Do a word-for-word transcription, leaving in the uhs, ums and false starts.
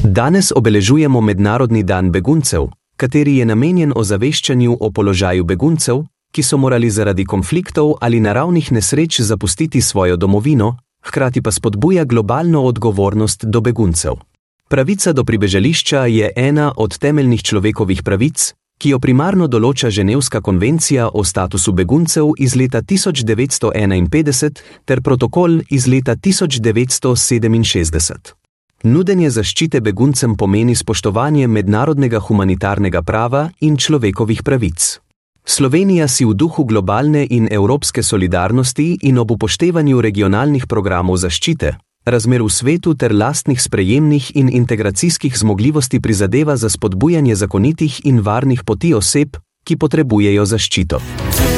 Danes obeležujemo Mednarodni dan beguncev, kateri je namenjen ozaveščanju o položaju beguncev, ki so morali zaradi konfliktov ali naravnih nesreč zapustiti svojo domovino, hkrati pa spodbuja globalno odgovornost do beguncev. Pravica do pribežališča je ena od temeljnih človekovih pravic, ki jo primarno določa Ženevska konvencija o statusu beguncev iz leta tisoč devetsto enainpetdeset ter protokol iz leta tisoč devetsto sedeminšestdeset. Nudenje zaščite beguncem pomeni spoštovanje mednarodnega humanitarnega prava in človekovih pravic. Slovenija si v duhu globalne in evropske solidarnosti in ob upoštevanju regionalnih programov zaščite, razmer v svetu ter lastnih sprejemnih in integracijskih zmogljivosti prizadeva za spodbujanje zakonitih in varnih poti oseb, ki potrebujejo zaščito.